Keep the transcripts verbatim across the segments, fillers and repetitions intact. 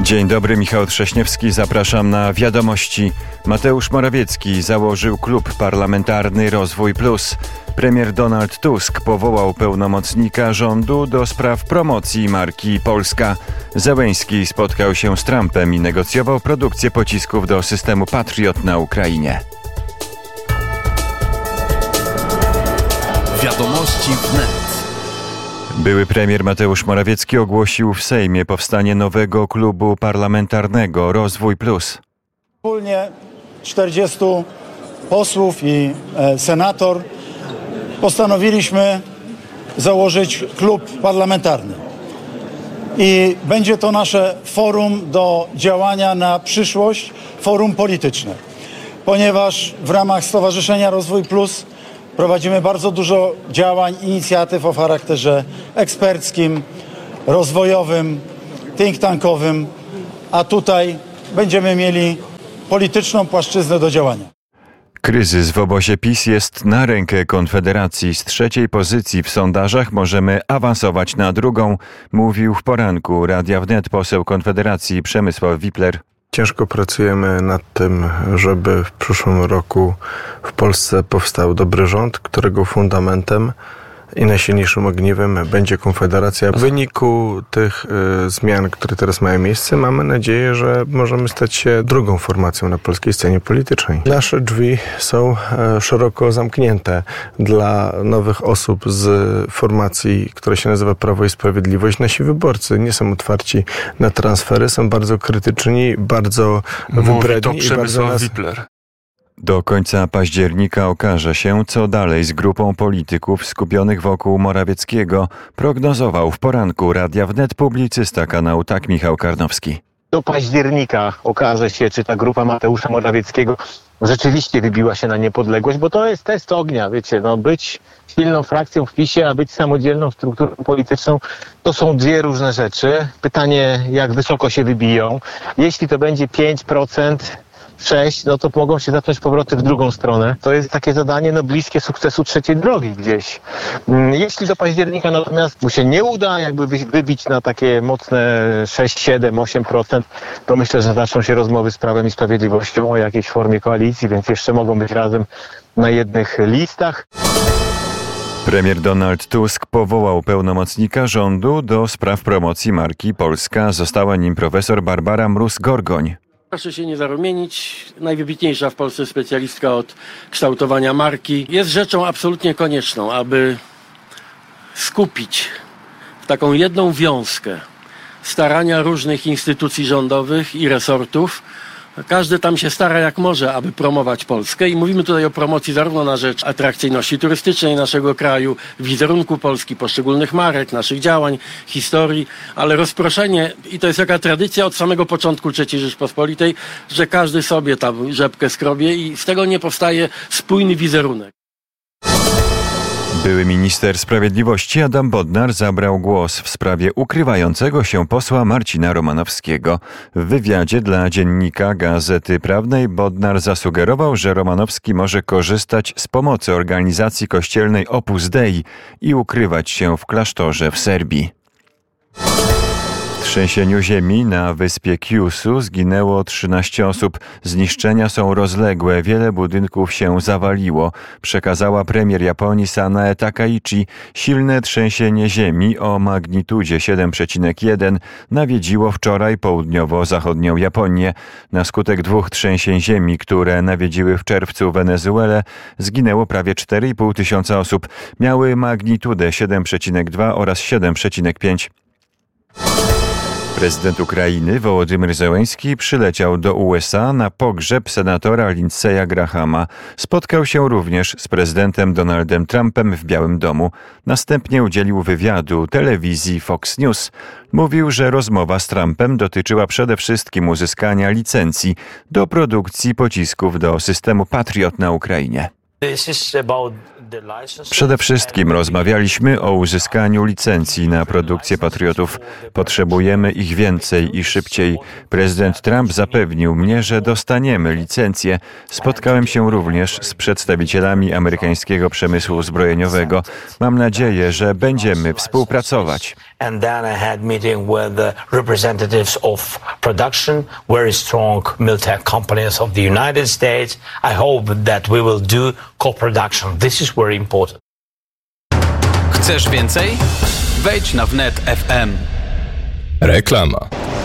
Dzień dobry, Michał Trześniewski, zapraszam na wiadomości. Mateusz Morawiecki założył klub parlamentarny Rozwój Plus. Premier Donald Tusk powołał pełnomocnika rządu do spraw promocji marki Polska. Zełenski spotkał się z Trumpem i negocjował produkcję pocisków do systemu Patriot na Ukrainie. Wiadomości wnet. Były premier Mateusz Morawiecki ogłosił w Sejmie powstanie nowego klubu parlamentarnego Rozwój Plus. Wspólnie czterdziestu posłów i e, senator postanowiliśmy założyć klub parlamentarny. I będzie to nasze forum do działania na przyszłość, forum polityczne. Ponieważ w ramach Stowarzyszenia Rozwój Plus prowadzimy bardzo dużo działań, inicjatyw o charakterze eksperckim, rozwojowym, think tankowym, a tutaj będziemy mieli polityczną płaszczyznę do działania. Kryzys w obozie PiS jest na rękę Konfederacji. Z trzeciej pozycji w sondażach możemy awansować na drugą, mówił w poranku Radia Wnet poseł Konfederacji Przemysław Wipler. Ciężko pracujemy nad tym, żeby w przyszłym roku w Polsce powstał dobry rząd, którego fundamentem i najsilniejszym ogniwem będzie Konfederacja. W wyniku tych y, zmian, które teraz mają miejsce, mamy nadzieję, że możemy stać się drugą formacją na polskiej scenie politycznej. Nasze drzwi są y, szeroko zamknięte dla nowych osób z formacji, która się nazywa Prawo i Sprawiedliwość. Nasi wyborcy nie są otwarci na transfery, są bardzo krytyczni, bardzo wybredni. Mówi to Przemysław Wipler. Do końca października okaże się, co dalej z grupą polityków skupionych wokół Morawieckiego, prognozował w poranku Radia Wnet publicysta kanału Tak Michał Karnowski. Do października okaże się, czy ta grupa Mateusza Morawieckiego rzeczywiście wybiła się na niepodległość, bo to jest test ognia, wiecie, no być silną frakcją w PiSie, a być samodzielną strukturą polityczną, to są dwie różne rzeczy. Pytanie, jak wysoko się wybiją. Jeśli to będzie pięć procent, sześć, no to mogą się zacząć powroty w drugą stronę. To jest takie zadanie, no bliskie sukcesu trzeciej drogi gdzieś. Jeśli do października natomiast mu się nie uda jakby wybić na takie mocne sześć, siedem, osiem procent, to myślę, że zaczną się rozmowy z Prawem i Sprawiedliwością o jakiejś formie koalicji, więc jeszcze mogą być razem na jednych listach. Premier Donald Tusk powołał pełnomocnika rządu do spraw promocji marki Polska. Została nim profesor Barbara Mróz-Gorgoń. Proszę się nie zarumienić. Najwybitniejsza w Polsce specjalistka od kształtowania marki. Jest rzeczą absolutnie konieczną, aby skupić w taką jedną wiązkę starania różnych instytucji rządowych i resortów. Każdy tam się stara jak może, aby promować Polskę i mówimy tutaj o promocji zarówno na rzecz atrakcyjności turystycznej naszego kraju, wizerunku Polski, poszczególnych marek, naszych działań, historii, ale rozproszenie, i to jest jaka tradycja od samego początku trzeciej Rzeczpospolitej, że każdy sobie tam rzepkę skrobie i z tego nie powstaje spójny wizerunek. Były minister sprawiedliwości Adam Bodnar zabrał głos w sprawie ukrywającego się posła Marcina Romanowskiego. W wywiadzie dla dziennika Gazety Prawnej Bodnar zasugerował, że Romanowski może korzystać z pomocy organizacji kościelnej Opus Dei i ukrywać się w klasztorze w Serbii. W trzęsieniu ziemi na wyspie Kyushu zginęło trzynaście osób. Zniszczenia są rozległe, wiele budynków się zawaliło, przekazała premier Japonii Sanae Takaichi. Silne trzęsienie ziemi o magnitudzie siedem przecinek jeden nawiedziło wczoraj południowo-zachodnią Japonię. Na skutek dwóch trzęsień ziemi, które nawiedziły w czerwcu Wenezuelę, zginęło prawie cztery i pół tysiąca osób. Miały magnitudę siedem przecinek dwa oraz siedem przecinek pięć. Prezydent Ukrainy Wołodymyr Zełenski przyleciał do U S A na pogrzeb senatora Lindseya Grahama. Spotkał się również z prezydentem Donaldem Trumpem w Białym Domu. Następnie udzielił wywiadu telewizji Fox News. Mówił, że rozmowa z Trumpem dotyczyła przede wszystkim uzyskania licencji do produkcji pocisków do systemu Patriot na Ukrainie. Przede wszystkim rozmawialiśmy o uzyskaniu licencji na produkcję patriotów. Potrzebujemy ich więcej i szybciej. Prezydent Trump zapewnił mnie, że dostaniemy licencję. Spotkałem się również z przedstawicielami amerykańskiego przemysłu zbrojeniowego. Mam nadzieję, że będziemy współpracować. And then I had meeting with the representatives of production, very strong military companies of the United States. I hope that we will do co-production. This is very important. Chcesz więcej? Wejdź na wnet kropka f m. Reklama.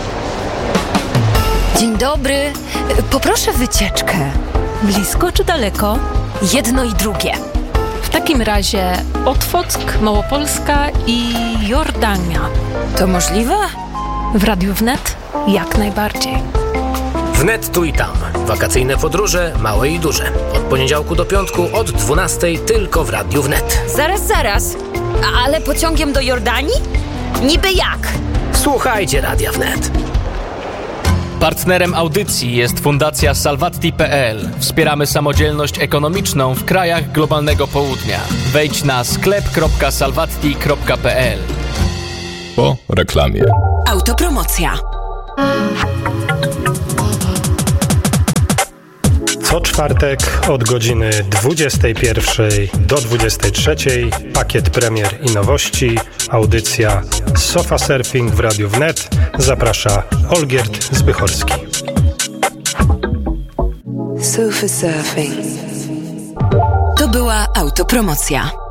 Dzień dobry. Poproszę wycieczkę. Blisko czy daleko? Jedno i drugie. W takim razie Otwock, Małopolska i Jordania. To możliwe? W Radiu Wnet jak najbardziej. Wnet tu i tam. Wakacyjne podróże, małe i duże. Od poniedziałku do piątku od dwunastej tylko w Radiu Wnet. Zaraz, zaraz. A, ale pociągiem do Jordanii? Niby jak? Słuchajcie Radia Wnet. Partnerem audycji jest Fundacja Salvatti kropka p l. Wspieramy samodzielność ekonomiczną w krajach globalnego południa. Wejdź na sklep kropka salvatti kropka p l. Po reklamie. Autopromocja. Co czwartek od godziny dwudziestej pierwszej do dwudziestej trzeciej pakiet premier i nowości, audycja Sofa Surfing w Radiu Wnet. Zaprasza Olgierd Zbychorski. Sofa Surfing. To była autopromocja.